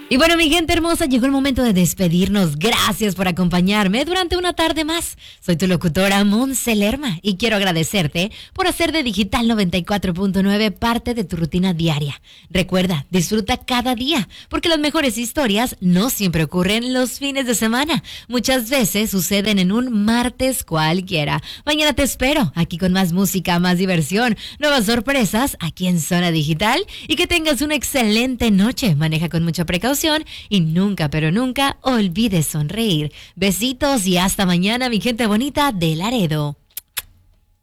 Y bueno, mi gente hermosa, llegó el momento de despedirnos. Gracias por acompañarme durante una tarde más. Soy tu locutora, Monse Lerma, y quiero agradecerte por hacer de Digital 94.9 parte de tu rutina diaria. Recuerda, disfruta cada día, porque las mejores historias no siempre ocurren los fines de semana. Muchas veces suceden en un martes cualquiera. Mañana te espero, aquí con más música, más diversión, nuevas sorpresas, aquí en Zona Digital, y que tengas una excelente noche. Maneja con mucha precaución y nunca, pero nunca olvides sonreír. Besitos y hasta mañana, mi gente bonita de Laredo.